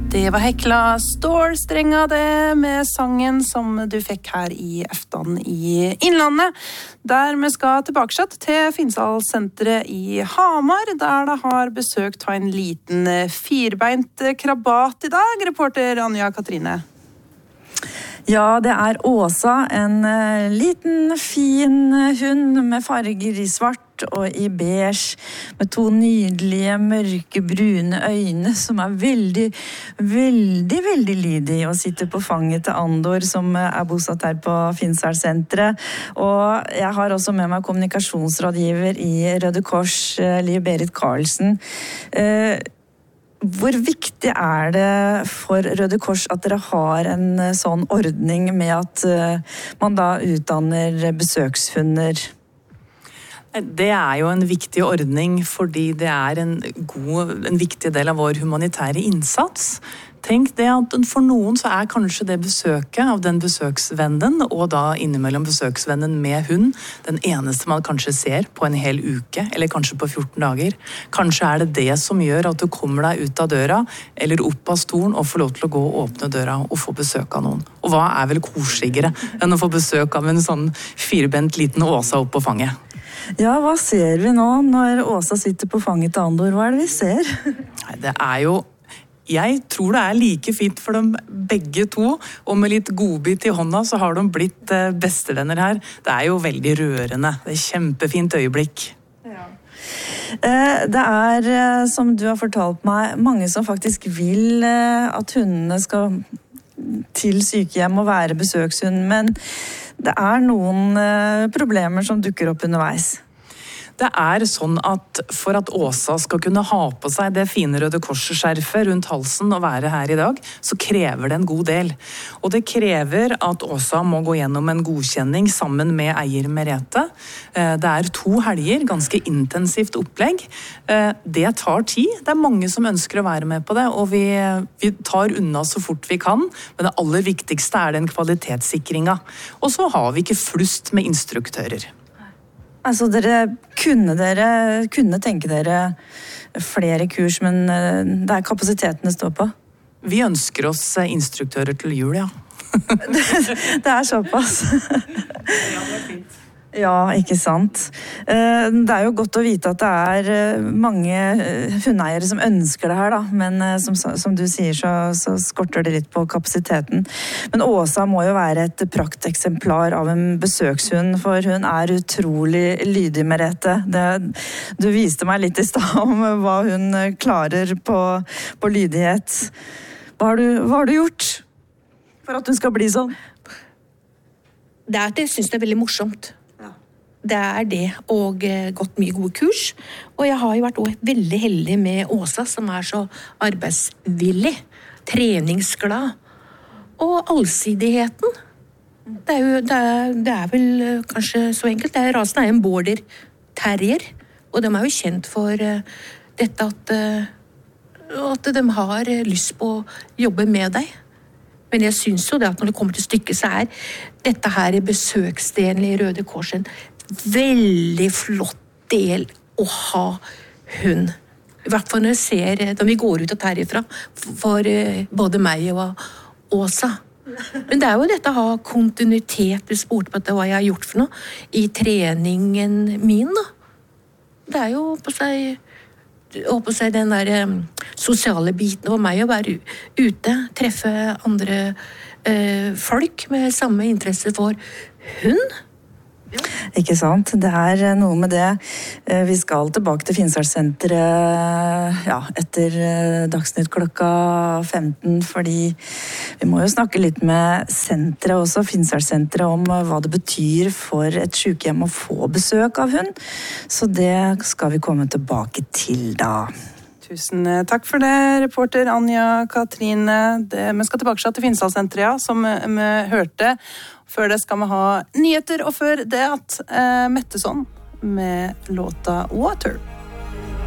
Det var Hekla Stålstrenga det med sangen som du fikk her i Eftan i Innlandet. Der vi skal tilbake til Finnsdalssenteret i Hamar, der det har besøkt en liten firbeint krabat i dag, reporter Anja Katrine. Ja, det Åsa, en liten, fin hund med farger i svart og i beige, med to nydelige, mørke, brune øyne, som veldig, veldig, veldig lydig og sitter på fanget til Andor, som bosatt her på Finnsdalssenteret. Og jeg har også med meg kommunikasjonsrådgiver i Røde Kors, Liv Berit Karlsen. Hvor viktig det for Røde Kors at dere har en sånn ordning med at man da utdanner besøkshunder? Det jo en viktig ordning fordi det en viktig del av vår humanitære innsats. Tenk det at for noen så kanskje det besøket av den besøksvennen og da innimellom besøksvennen med hund den eneste man kanskje ser på en hel uke eller kanskje på 14 dager. Kanskje det det som gjør at du kommer deg ut av døra eller opp av stolen og får lov til å gå og åpne døra og få besøk av noen. Og hva vel koseligere enn å få besøk av en sånn firbent liten Åsa opp på fanget? Ja, hva ser vi nå når Åsa sitter på fanget til Andor? Hva det vi ser? Det jo Jeg tror det like fint for dem begge to, og med litt godbit i hånda så har de blitt bestevenner her. Det jo veldig rørende. Det kjempefint øyeblikk. Ja. Det som du har fortalt meg, mange som faktisk vil at hundene skal til sykehjem og være besøkshund, men det noen problemer som dukker opp underveis. Det sånn at for at Åsa skal kunne ha på seg det fine Røde Kors-skjerfet rundt halsen og være her i dag, så krever det en god del. Og det krever at Åsa må gå gjennom en godkjenning sammen med eier Merete. Det 2 helger, ganske intensivt opplegg. Det tar tid. Det mange som ønsker å være med på det, og vi tar unna så fort vi kan. Men det aller viktigste den kvalitetssikringen. Og så har vi ikke flust med instruktører. Altså, dere kunne tenke dere flere kurs, men det kapasiteten det står på? Vi ønsker oss instruktører til jul, ja. Det såpass. Ja, det fint. Ja, ikke sant. Det jo godt å vite at det mange hundeeiere som ønsker det her, da. Men som du sier, så skorter det litt på kapasiteten. Men Åsa må jo være et prakteksemplar av en besøkshund, for hun utrolig lydig, Merete. Du viste meg litt i stad om hva hun klarer på lydighet. Hva har du gjort for at hun skal bli sånn? Det at jeg synes det veldig morsomt. Det det, og gått mye gode kurs. Og jeg har jo vært også veldig heldig med Åsa, som så arbeidsvillig, treningsglad. Og allsidigheten. Det vel kanskje så enkelt. Rasen en border terrier, og de jo kjent for dette at de har lyst på å jobbe med deg. Men jeg synes jo det at når det kommer til stykket, så dette her besøksdelen i Røde Kors en veldig flott del å ha hund. I hvert fall når jeg ser, når vi går ut og herifra, for både meg og Åsa. Men det jo dette å ha kontinuitet. Du spurte på hva jeg har gjort for noe i treningen min, da. Det jo på seg den der sosiale biten for meg å være ute, treffe andre folk med samme interesse for hund. Ikke sant? Det noe med det. Vi skal tilbake til Finnsdalssenteret etter Dagsnytt klokka 15, fordi vi må jo snakke litt med senteret også, Finnsdalssenteret, om hva det betyr for et sykehjem å få besøk av hund. Så det skal vi komme tilbake til da. Tusen takk for det, reporter Anja Katrine. Vi skal tilbake til Finnsdalssenteret, som vi hørte. Før det skal vi ha nyheter, og før det Metteson med låta Water.